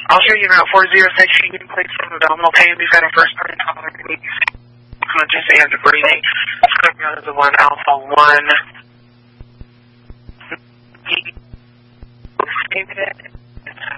I'll show you about 406. You can place some abdominal pain. We've got a first part tolerance. Just and breathing. Out of the 1 alpha 1.